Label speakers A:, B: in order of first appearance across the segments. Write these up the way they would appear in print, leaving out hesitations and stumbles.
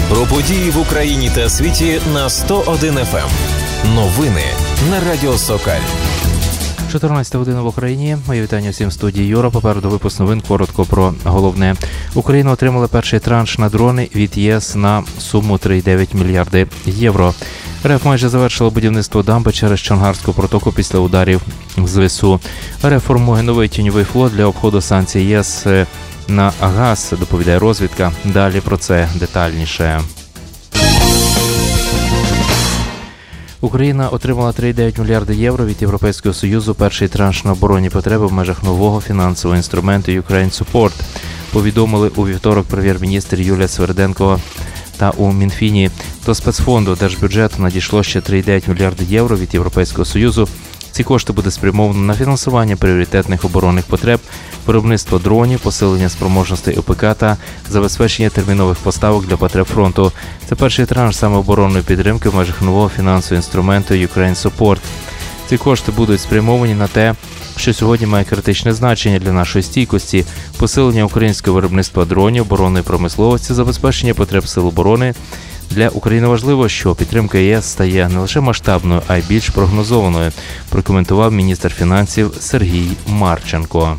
A: Про події в Україні та світі на 101 FM. Новини на Радіо Сокаль.
B: 14 година в Україні. Моє вітання всім в студії Юра. Попереду випуск новин. Коротко про головне. Україна отримала перший транш на дрони від ЄС на суму 3,9 мільярди євро. РФ майже завершила будівництво дамби через Чонгарську протоку після ударів з ВСУ. РФ формує новий тіньовий флот для обходу санкцій ЄС на газ, доповідає розвідка. Далі про це детальніше. Україна отримала 3,9 мільярди євро від Європейського Союзу, перший транш на оборонні потреби в межах нового фінансового інструменту Ukraine Support, повідомили у вівторок прем'єр-міністр Юлія Сверденко та у Мінфіні. До спецфонду держбюджету надійшло ще 3,9 мільярди євро від Європейського Союзу. Ці кошти буде спрямовано на фінансування пріоритетних оборонних потреб, виробництво дронів, посилення спроможностей ОПК та забезпечення термінових поставок для потреб фронту. Це перший транш саме оборонної підтримки в межах нового фінансового інструменту Ukraine Support. Ці кошти будуть спрямовані на те, що сьогодні має критичне значення для нашої стійкості, посилення українського виробництва дронів, оборонної промисловості, забезпечення потреб сил оборони. Для України важливо, що підтримка ЄС стає не лише масштабною, а й більш прогнозованою, прокоментував міністр фінансів Сергій Марченко.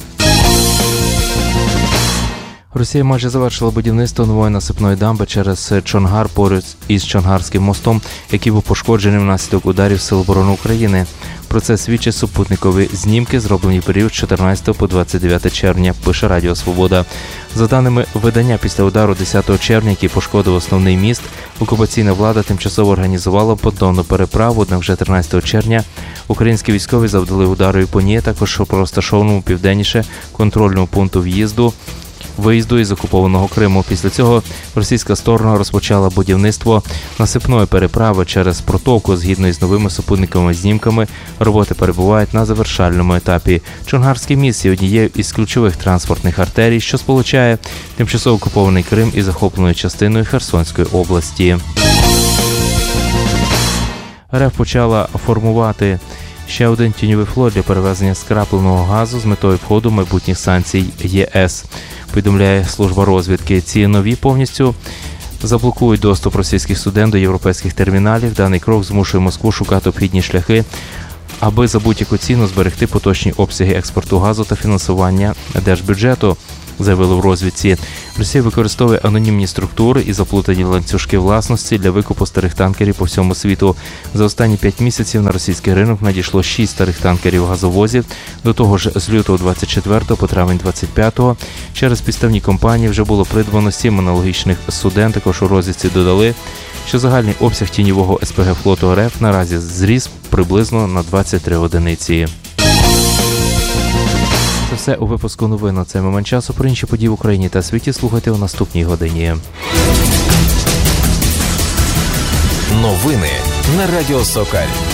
B: Росія майже завершила будівництво нової насипної дамби через Чонгар поруч із Чонгарським мостом, який був пошкоджений внаслідок ударів Сил оборони України. Про це свідчать супутникові знімки, зроблені в період з 14 по 29 червня, пише Радіо Свобода. За даними видання, після удару 10 червня, який пошкодив основний міст, окупаційна влада тимчасово організувала понтонну переправу, однак вже 13 червня українські військові завдали удару і по ній, також по розташованому південніше контрольному пункту виїзду із окупованого Криму. Після цього російська сторона розпочала будівництво насипної переправи через протоку. Згідно із новими супутниковими знімками, роботи перебувають на завершальному етапі. Чонгарський міст є однією із ключових транспортних артерій, що сполучає тимчасово окупований Крим із захопленою частиною Херсонської області. РФ почала формувати ще один тіньовий флот для перевезення скрапленого газу з метою входу майбутніх санкцій ЄС, повідомляє служба розвідки. Ці нові повністю заблокують доступ російських суден до європейських терміналів. Даний крок змушує Москву шукати обхідні шляхи, аби за будь-яку ціну зберегти поточні обсяги експорту газу та фінансування держбюджету, заявили в розвідці. Росія використовує анонімні структури і заплутані ланцюжки власності для викупу старих танкерів по всьому світу. За останні 5 місяців на російський ринок надійшло 6 старих танкерів-газовозів. До того ж, з лютого 24 по травень 25 через підставні компанії вже було придбано 7 аналогічних суден. Також у розвідці додали, що загальний обсяг тіньового СПГ-флоту РФ наразі зріс приблизно на 23 одиниці. Це все у випуску новин на цей момент часу. Про інші події в Україні та світі слухайте у наступній годині.
A: Новини на Радіо Сокаль.